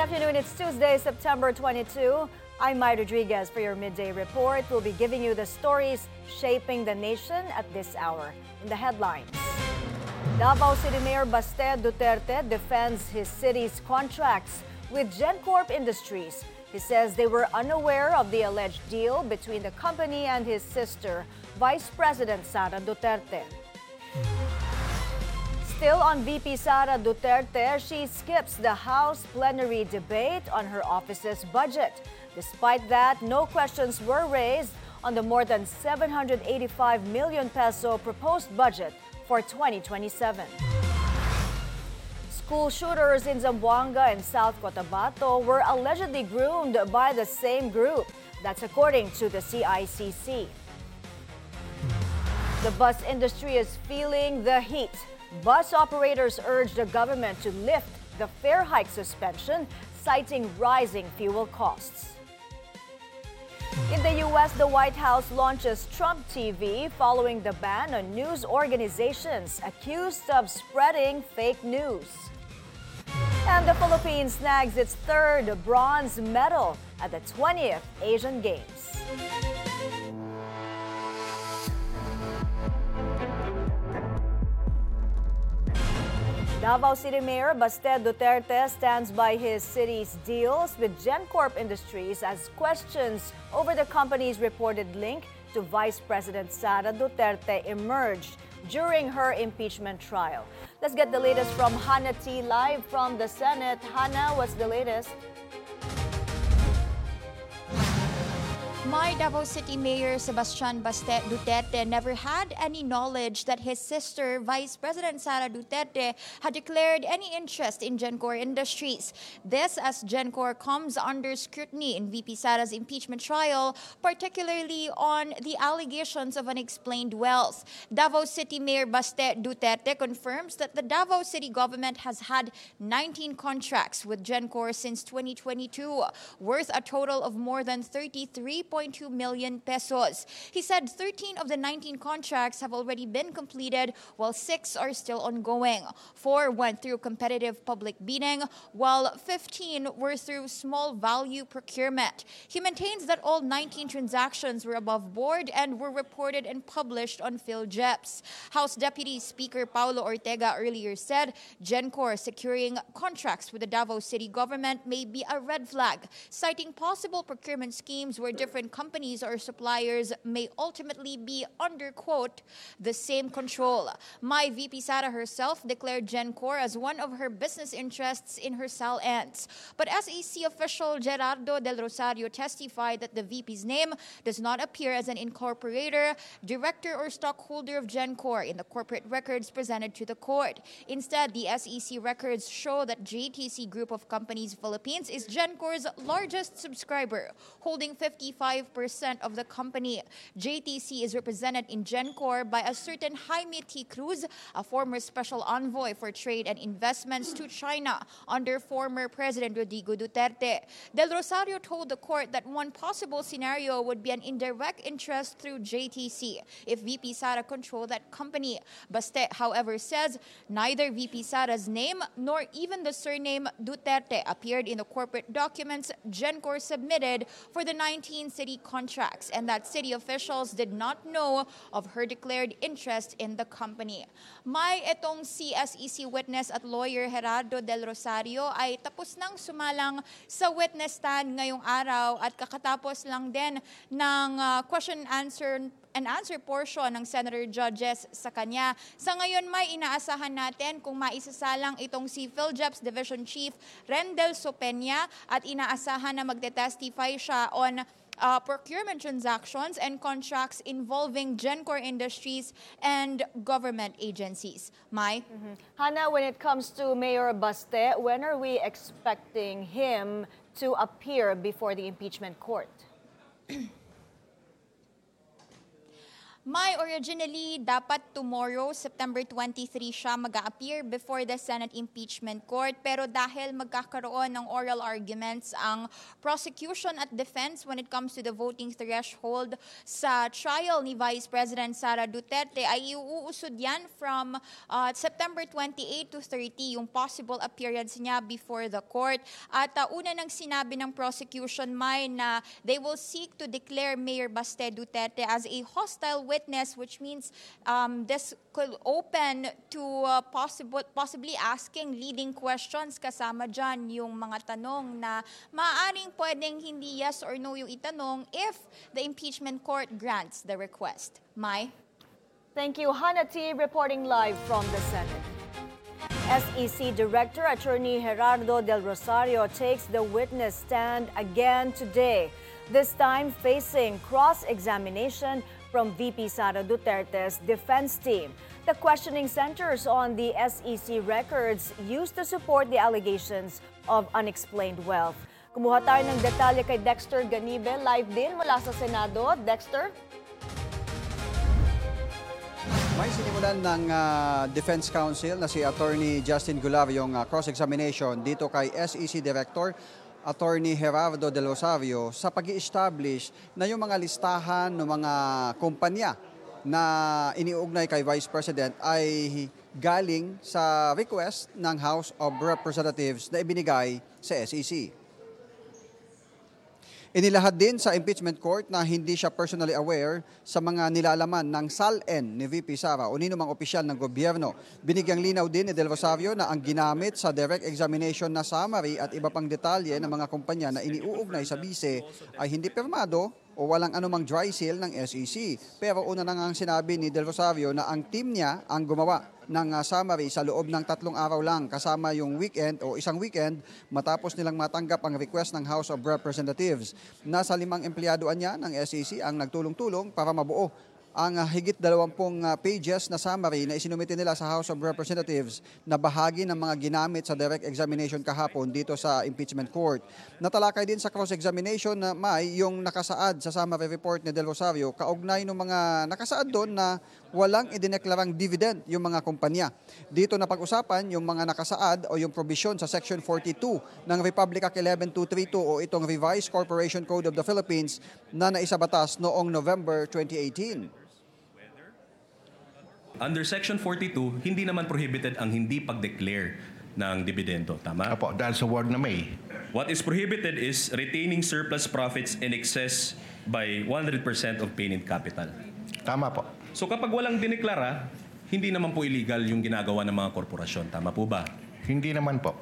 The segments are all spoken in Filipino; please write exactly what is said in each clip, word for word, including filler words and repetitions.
afternoon. It's Tuesday, September twenty-second. I'm Mai Rodriguez for your midday report. We'll be giving you the stories shaping the nation at this hour. In the headlines, Davao City Mayor Baste Duterte defends his city's contracts with GenCorp Industries. He says they were unaware of the alleged deal between the company and his sister, Vice President Sara Duterte. Still on V P Sara Duterte, she skips the House plenary debate on her office's budget. Despite that, no questions were raised on the more than seven hundred eighty-five million peso proposed budget for twenty twenty-seven. School shooters in Zamboanga and South Cotabato were allegedly groomed by the same group. That's according to the C I C C. The bus industry is feeling the heat. Bus operators urge the government to lift the fare hike suspension, citing rising fuel costs. In the U S, the White House launches Trump T V following the ban on news organizations accused of spreading fake news. And the Philippines snags its third bronze medal at the twentieth Asian Games. Davao City Mayor Baste Duterte stands by his city's deals with GenCorp Industries as questions over the company's reported link to Vice President Sara Duterte emerged during her impeachment trial. Let's get the latest from Hannah T. live from the Senate. Hannah, what's the latest? My Davao City Mayor Sebastian Baste Duterte never had any knowledge that his sister, Vice President Sara Duterte, had declared any interest in GenCorp Industries. This as GenCorp comes under scrutiny in V P Sara's impeachment trial, particularly on the allegations of unexplained wealth. Davao City Mayor Baste Duterte confirms that the Davao City government has had nineteen contracts with GenCorp since twenty twenty-two, worth a total of more than thirty-three point two million pesos. He said thirteen of the nineteen contracts have already been completed, while six are still ongoing. Four went through competitive public bidding, while fifteen were through small value procurement. He maintains that all nineteen transactions were above board and were reported and published on PhilJeps. House Deputy Speaker Paulo Ortega earlier said GenCorp securing contracts with the Davao City government may be a red flag, citing possible procurement schemes where different companies or suppliers may ultimately be under, quote, the same control. My V P Sara herself declared GenCorp as one of her business interests in her S A L ends. But S E C official Gerardo Del Rosario testified that the V P's name does not appear as an incorporator, director, or stockholder of GenCorp in the corporate records presented to the court. Instead, the S E C records show that J T C Group of Companies Philippines is GenCorp's largest subscriber, holding fifty-five percent of the company. J T C is represented in GenCorp by a certain Jaime T. Cruz, a former special envoy for trade and investments to China under former President Rodrigo Duterte. Del Rosario told the court that one possible scenario would be an indirect interest through J T C if V P Sara controlled that company. Baste, however, says neither V P Sara's name nor even the surname Duterte appeared in the corporate documents GenCorp submitted for the nineteen city contracts, and that city officials did not know of her declared interest in the company. May itong si S E C witness at lawyer Gerardo Del Rosario ay tapos nang sumalang sa witness stand ngayong araw at kakatapos lang din ng uh, question answer and answer portion ng Senator Judges sa kanya. Sa ngayon, may inaasahan natin kung maisasalang itong si PhilJeps Division Chief Rendel Sopenya at inaasahan na magte-testify siya on Uh, procurement transactions and contracts involving GenCorp Industries and government agencies. Mai? Mm-hmm. Hannah, when it comes to Mayor Baste, when are we expecting him to appear before the impeachment court? May originally, dapat tomorrow, September twenty-three siya mag-a-appear before the Senate Impeachment Court. Pero dahil magkakaroon ng oral arguments ang prosecution at defense when it comes to the voting threshold sa trial ni Vice President Sara Duterte, ay iuusod yan from uh, September twenty-eight to thirty, yung possible appearance niya before the court. At uh, una nang sinabi ng prosecution, May, na they will seek to declare Mayor Baste Duterte as a hostile witness, which means um, this could open to uh, possible, possibly asking leading questions, kasama dyan yung mga tanong na maaaring pwedeng hindi yes or no yung itanong if the impeachment court grants the request. Mai? Thank you, Hannah T. reporting live from the Senate. S E C Director Attorney Gerardo Del Rosario takes the witness stand again today, this time facing cross-examination from V P Sara Duterte's defense team. The questioning centers on the S E C records used to support the allegations of unexplained wealth. Kumuha tayo ng detalye kay Dexter Ganibe, live din mula sa Senado. Dexter? May sinimulan ng uh, Defense Counsel na si Attorney Justin Goulart yung uh, cross-examination dito kay S E C Director Attorney Gerardo Del Rosario sa pag-i-establish na yung mga listahan ng mga kumpanya na iniugnay kay Vice President ay galing sa request ng House of Representatives na ibinigay sa S E C. Inilahad din sa impeachment court na hindi siya personally aware sa mga nilalaman ng S A L N ni V P Sara o ninumang opisyal ng gobyerno. Binigyang linaw din ni Del Rosario na ang ginamit sa direct examination na summary at iba pang detalye ng mga kumpanya na iniuugnay sa bise ay hindi pirmado o walang anumang dry seal ng S E C. Pero una na ngang sinabi ni Del Rosario na ang team niya ang gumawa ng uh, summary sa loob ng tatlong araw lang kasama yung weekend o isang weekend matapos nilang matanggap ang request ng House of Representatives. Nasa limang empleyado niya ng S E C ang nagtulong-tulong para mabuo ang uh, higit dalawampung uh, pages na summary na isinumite nila sa House of Representatives na bahagi ng mga ginamit sa direct examination kahapon dito sa impeachment court. Natalakay din sa cross-examination na may yung nakasaad sa summary report ni Del Rosario kaugnay ng mga nakasaad doon na walang idineklarang dividend yung mga kumpanya. Dito na pag-usapan yung mga nakasaad o yung provision sa Section forty-two ng Republic Act eleven two thirty-two o itong Revised Corporation Code of the Philippines na naisabatas noong November twenty eighteen. Under Section forty-two, hindi naman prohibited ang hindi pag-declare ng dividendo. Tama? Apo, dahil sa word na may. What is prohibited is retaining surplus profits in excess by one hundred percent of paid-in capital. Tama po. So kapag walang dineklara, hindi naman po illegal yung ginagawa ng mga korporasyon. Tama po ba? Hindi naman po.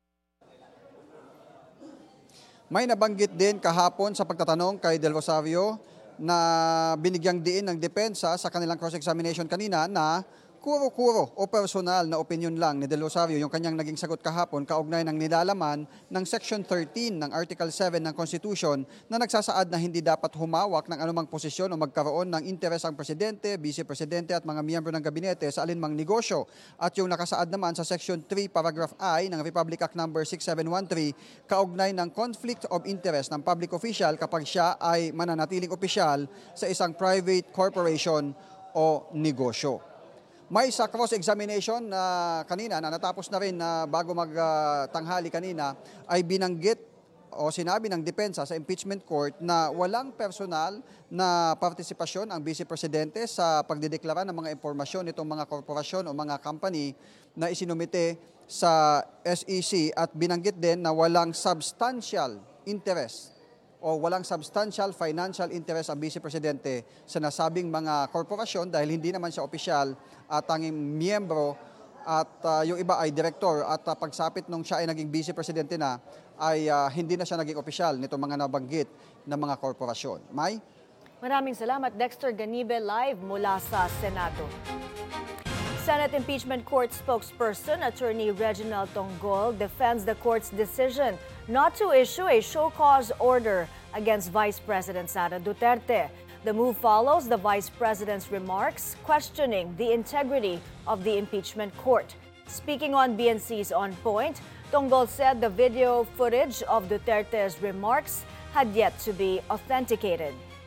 May nabanggit din kahapon sa pagtatanong kay Del Rosario na binigyang diin ng depensa sa kanilang cross-examination kanina na kuro-kuro o personal na opinion lang ni Del Rosario yung kanyang naging sagot kahapon kaugnay ng nilalaman ng Section thirteen ng Article seven ng Constitution na nagsasaad na hindi dapat humawak ng anumang posisyon o magkaroon ng interes ang Presidente, Vice Presidente at mga miyembro ng Gabinete sa alinmang negosyo. At yung nakasaad naman sa Section three, Paragraph I ng Republic Act number six seven one three kaugnay ng conflict of interest ng public official kapag siya ay mananatiling opisyal sa isang private corporation o negosyo. May sa cross-examination na uh, kanina na natapos na rin na uh, bago magtanghali uh, kanina ay binanggit o sinabi ng depensa sa impeachment court na walang personal na partisipasyon ang Vice Presidente sa pagdedeklara ng mga impormasyon nitong mga korporasyon o mga company na isinumite sa S E C at binanggit din na walang substantial interest o walang substantial financial interest ang Vice Presidente sa nasabing mga korporasyon dahil hindi naman siya opisyal at tanging miyembro at uh, yung iba ay direktor at uh, pagsapit nung siya ay naging Vice Presidente na ay uh, hindi na siya naging opisyal nitong mga nabanggit na mga korporasyon. May? Maraming salamat, Dexter Ganibe, live mula sa Senado. Senate Impeachment Court spokesperson Attorney Reginald Tonggol defends the court's decision not to issue a show cause order against Vice President Sara Duterte. The move follows the Vice President's remarks questioning the integrity of the impeachment court. Speaking on B N C's On Point, Tonggol said the video footage of Duterte's remarks had yet to be authenticated.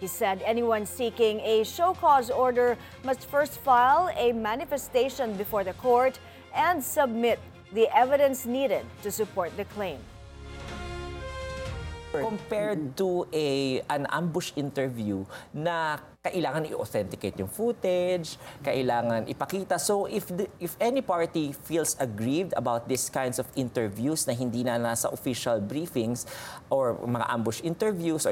He said anyone seeking a show cause order must first file a manifestation before the court and submit the evidence needed to support the claim. Compared to a an ambush interview na kailangan i-authenticate yung footage, kailangan ipakita. So if the, if any party feels aggrieved about these kinds of interviews na hindi na nasa official briefings or mga ambush interviews or